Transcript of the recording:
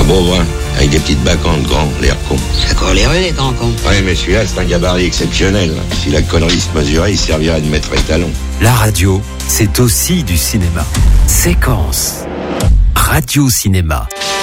beau, hein, avec des petites bacantes grands, l'air con. D'accord, les rues, les grands cons. Ouais, mais celui-là, c'est un gabarit exceptionnel. Si la connerie se mesurait, il servirait de maître étalon. La radio, c'est aussi du cinéma. Séquence. Radio Cinéma.